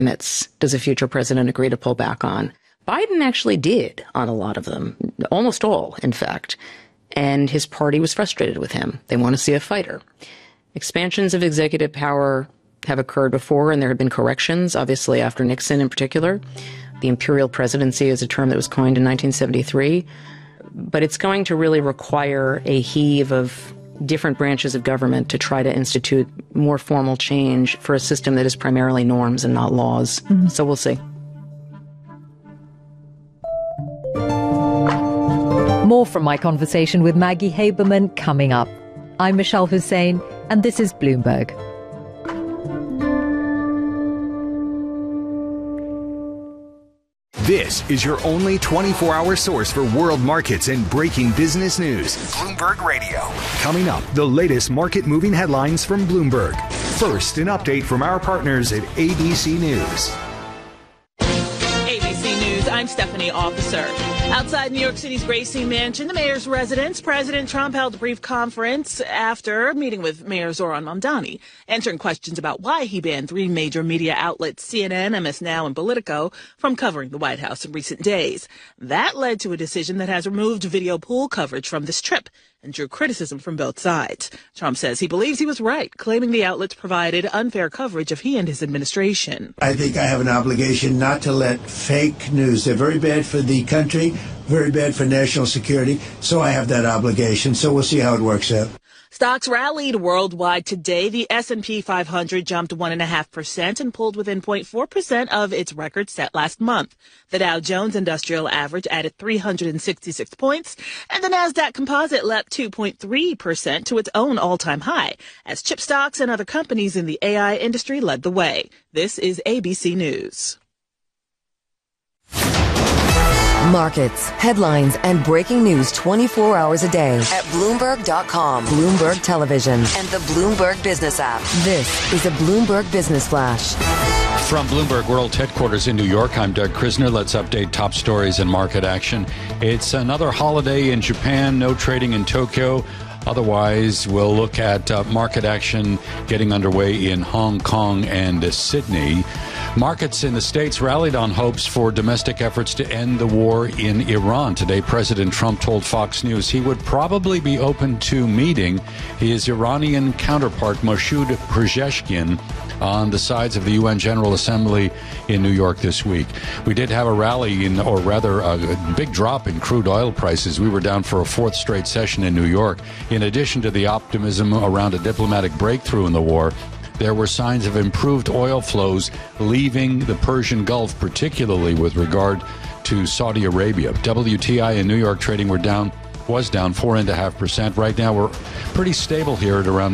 limits does a future president agree to pull back on? Biden actually did on a lot of them, almost all, in fact. And his party was frustrated with him. They want to see a fighter. Expansions of executive power have occurred before, and there have been corrections, obviously after Nixon in particular. The imperial presidency is a term that was coined in 1973. But it's going to really require a heave of different branches of government to try to institute more formal change for a system that is primarily norms and not laws. Mm-hmm. So we'll see. More from my conversation with Maggie Haberman coming up. I'm Michelle Hussein, and this is Bloomberg. This is your only 24-hour source for world markets and breaking business news. Bloomberg Radio. Coming up, the latest market-moving headlines from Bloomberg. First, an update from our partners at ABC News. ABC News, I'm Stephanie Officer. Outside New York City's Gracie Mansion, the mayor's residence, President Trump held a brief conference after meeting with Mayor Zohran Mamdani, answering questions about why he banned three major media outlets, CNN, MS Now, and Politico, from covering the White House in recent days. That led to a decision that has removed video pool coverage from this trip and drew criticism from both sides. Trump says he believes he was right, claiming the outlets provided unfair coverage of he and his administration. I think I have an obligation not to let fake news, they're very bad for the country, very bad for national security, so I have that obligation. So we'll see how it works out. Stocks rallied worldwide today. The S&P 500 jumped 1.5% and pulled within 0.4% of its record set last month. The Dow Jones Industrial Average added 366 points, and the Nasdaq Composite leapt 2.3% to its own all-time high, as chip stocks and other companies in the AI industry led the way. This is ABC News. Markets, headlines, and breaking news 24 hours a day at Bloomberg.com, Bloomberg Television, and the Bloomberg Business app. This is a Bloomberg Business Flash. From Bloomberg World Headquarters in New York, I'm Doug Krisner. Let's update top stories and market action. It's another holiday in Japan, no trading in Tokyo. Otherwise, we'll look at market action getting underway in Hong Kong and Sydney. Markets in the States rallied on hopes for domestic efforts to end the war in Iran. Today, President Trump told Fox News he would probably be open to meeting his Iranian counterpart, Masoud Pezeshkian, on the sides of the UN General Assembly in New York this week. We did have a rally or rather a big drop in crude oil prices. We were down for a fourth straight session in New York. In addition to the optimism around a diplomatic breakthrough in the war, there were signs of improved oil flows leaving the Persian Gulf, particularly with regard to Saudi Arabia. WTI in New York trading was down 4.5%. Right now we're pretty stable here at around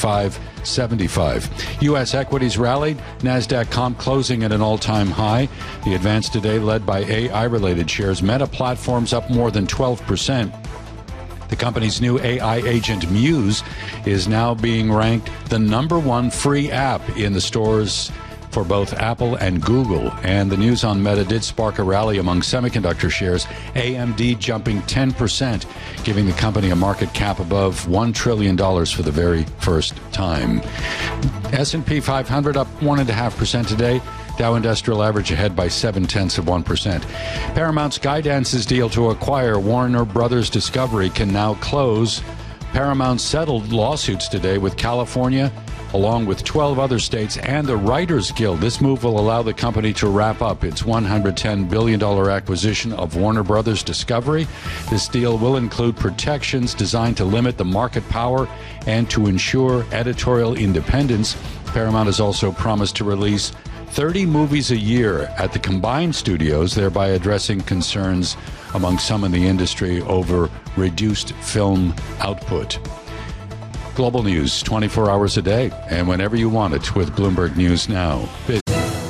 95.75. U.S. equities rallied. NASDAQ comp closing at an all-time high. The advance today led by AI-related shares. Meta Platforms up more than 12%. The company's new AI agent, Muse, is now being ranked the #1 free app in the stores for both Apple and Google. And the news on Meta did spark a rally among semiconductor shares, AMD jumping 10%, giving the company a market cap above $1 trillion for the very first time. S&P 500 up 1.5% today. Dow Industrial Average ahead by 0.7%. Paramount's Skydance's deal to acquire Warner Brothers Discovery can now close. Paramount settled lawsuits today with California, along with 12 other states and the Writers Guild. This move will allow the company to wrap up its $110 billion acquisition of Warner Brothers Discovery. This deal will include protections designed to limit the market power and to ensure editorial independence. Paramount has also promised to release 30 movies a year at the combined studios, thereby addressing concerns among some in the industry over reduced film output. Global news 24 hours a day and whenever you want it with Bloomberg News Now. Business.